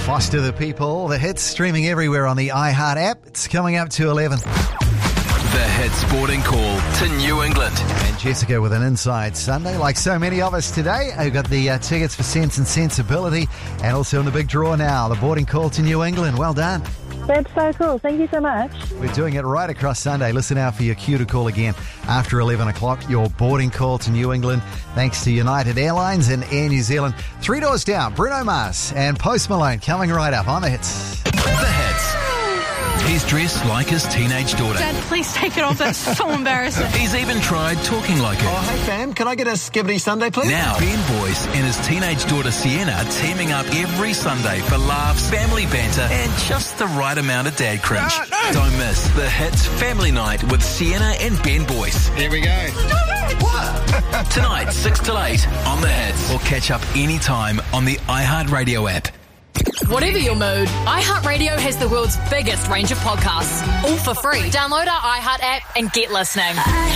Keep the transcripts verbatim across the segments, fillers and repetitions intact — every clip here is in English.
Foster the People. The hits streaming everywhere on the iHeart app. It's coming up to eleven. The Hit Sporting Call to New England. And Jessica with an Inside Sunday, like so many of us today. We've got the uh, tickets for Sense and Sensibility, and also in the big draw now, the boarding call to New England. Well done. That's so cool. Thank you so much. We're doing it right across Sunday. Listen out for your cue to call again after eleven o'clock. Your boarding call to New England, thanks to United Airlines and Air New Zealand. Three doors down, Bruno Mars and Post Malone coming right up on the hits. The Hits. He's dressed like his teenage daughter. Dad, please take it off. That's so embarrassing. He's even tried talking like her. Oh, hey, fam, can I get a skibbity Sunday, please? Now, Ben Boyce and his teenage daughter Sienna teaming up every Sunday for laughs, family banter, and just the right amount of dad cringe. No, no. Don't miss the Hits Family Night with Sienna and Ben Boyce. Here we go. What? Tonight, six till eight on the Hits. Or catch up anytime on the iHeartRadio app. Whatever your mood, iHeartRadio has the world's biggest range of podcasts, all for free. Download our iHeart app and get listening.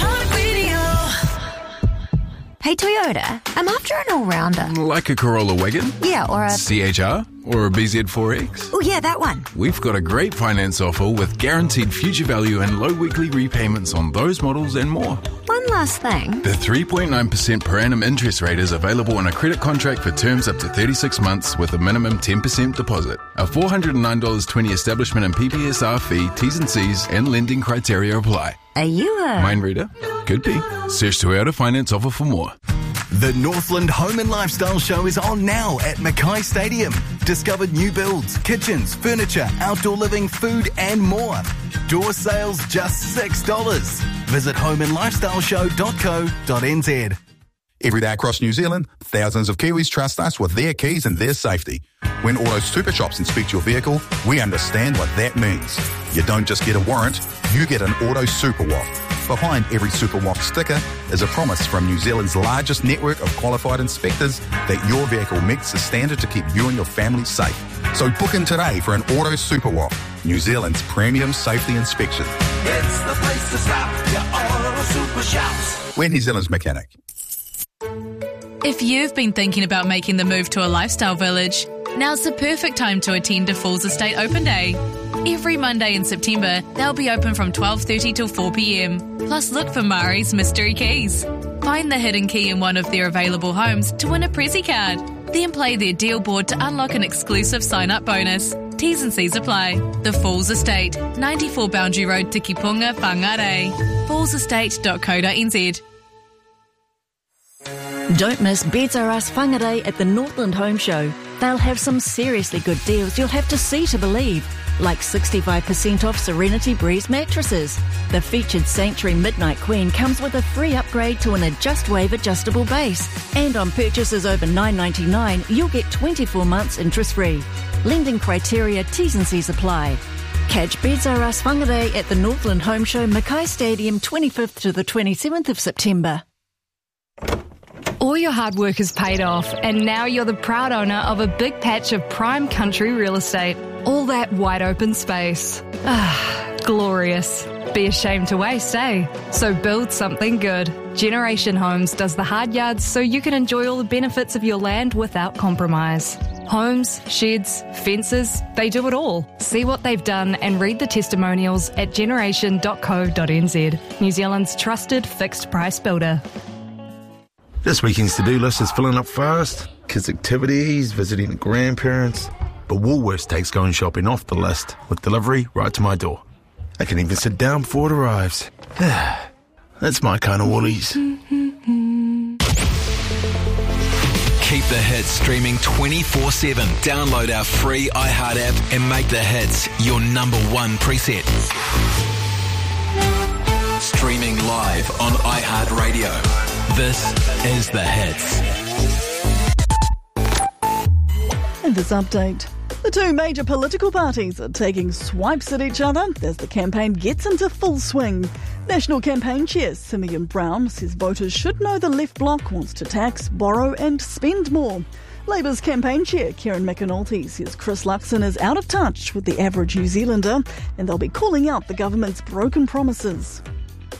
Hey Toyota, I'm after an all-rounder. Like a Corolla wagon? Yeah, or a... C H R? Or a B Z four X? Oh yeah, that one. We've got a great finance offer with guaranteed future value and low weekly repayments on those models and more. One last thing. The three point nine percent per annum interest rate is available on a credit contract for terms up to thirty-six months with a minimum ten percent deposit. A four hundred nine dollars twenty establishment and P P S R fee, T's and C's, and lending criteria apply. Are you a... Mind reader? Could be. Search Toyota Finance offer for more. The Northland Home and Lifestyle Show is on now at Mackay Stadium. Discover new builds, kitchens, furniture, outdoor living, food and more. Door sales just six dollars. Visit home and lifestyle show dot co dot n z. Every day across New Zealand, thousands of Kiwis trust us with their keys and their safety. When Auto Super Shops inspect your vehicle, we understand what that means. You don't just get a warrant, you get an Auto Super W A F. Behind every Super W A F sticker is a promise from New Zealand's largest network of qualified inspectors that your vehicle meets the standard to keep you and your family safe. So book in today for an Auto Super W A F, New Zealand's premium safety inspection. It's the place to stop, your Auto Super Shops. We're New Zealand's mechanic. If you've been thinking about making the move to a lifestyle village, now's the perfect time to attend a Falls Estate Open Day. Every Monday in September, they'll be open from twelve thirty till four p.m. Plus look for Mari's Mystery Keys. Find the hidden key in one of their available homes to win a Prezi card. Then play their deal board to unlock an exclusive sign-up bonus. T's and C's apply. The Falls Estate, ninety-four Boundary Road, Tikipunga, Whangarei. falls estate dot co dot n z. Don't miss Beds R Us Whangarei at the Northland Home Show. They'll have some seriously good deals you'll have to see to believe, like sixty-five percent off Serenity Breeze mattresses. The featured Sanctuary Midnight Queen comes with a free upgrade to an Adjust Wave adjustable base. And on purchases over nine ninety-nine, you'll get twenty-four months interest-free. Lending criteria, T's and C's apply. Catch Beds R Us Whangarei at the Northland Home Show, Mackay Stadium, twenty-fifth to the twenty-seventh of September. All your hard work has paid off, and now you're the proud owner of a big patch of prime country real estate. All that wide open space. Ah, glorious. Be ashamed to waste, eh? So build something good. Generation Homes does the hard yards so you can enjoy all the benefits of your land without compromise. Homes, sheds, fences, they do it all. See what they've done and read the testimonials at generation dot co dot n z. New Zealand's trusted fixed price builder. This weekend's to-do list is filling up fast. Kids' activities, visiting the grandparents. But Woolworths takes going shopping off the list with delivery right to my door. I can even sit down before it arrives. That's my kind of Woolies. Keep the hits streaming twenty-four seven. Download our free iHeart app and make the hits your number one preset. Streaming live on iHeartRadio. This is The Hits. And this update. The two major political parties are taking swipes at each other as the campaign gets into full swing. National Campaign Chair Simeon Brown says voters should know the left bloc wants to tax, borrow and spend more. Labour's Campaign Chair Kieran McAnulty says Chris Luxon is out of touch with the average New Zealander and they'll be calling out the government's broken promises.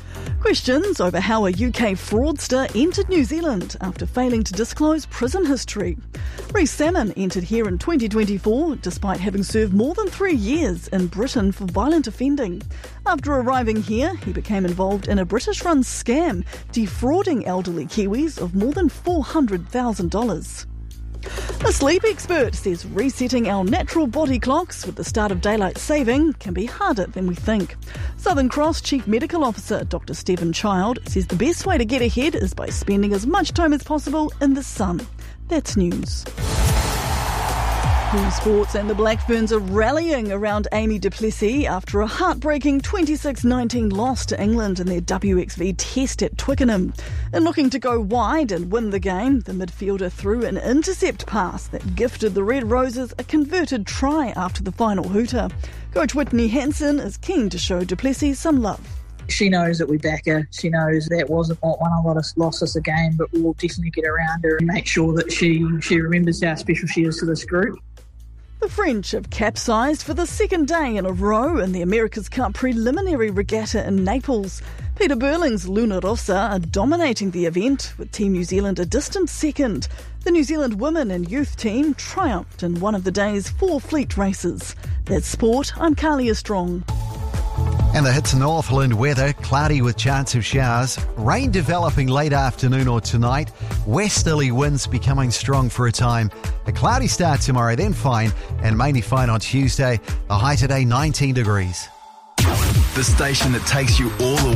Questions over how a U K fraudster entered New Zealand after failing to disclose prison history. Rhys Salmon entered here in twenty twenty-four despite having served more than three years in Britain for violent offending. After arriving here, he became involved in a British-run scam, defrauding elderly Kiwis of more than four hundred thousand dollars. A sleep expert says resetting our natural body clocks with the start of daylight saving can be harder than we think. Southern Cross Chief Medical Officer Doctor Stephen Child says the best way to get ahead is by spending as much time as possible in the sun. That's news. All sports, and the Black Ferns are rallying around Amy du Plessis after a heartbreaking twenty-six nineteen loss to England in their W X V test at Twickenham. And looking to go wide and win the game, the midfielder threw an intercept pass that gifted the Red Roses a converted try after the final hooter. Coach Whitney Hansen is keen to show du Plessis some love. She knows that we back her. She knows that wasn't what won a lot of lost us a game, but we'll definitely get around her and make sure that she, she remembers how special she is to this group. The French have capsized for the second day in a row in the America's Cup preliminary regatta in Naples. Peter Burling's Luna Rossa are dominating the event, with Team New Zealand a distant second. The New Zealand women and youth team triumphed in one of the day's four fleet races. That's sport. I'm Carlia Strong. And the hits Northland weather, cloudy with chance of showers, rain developing late afternoon or tonight, westerly winds becoming strong for a time, a cloudy start tomorrow, then fine, and mainly fine on Tuesday. The high today nineteen degrees. The station that takes you all the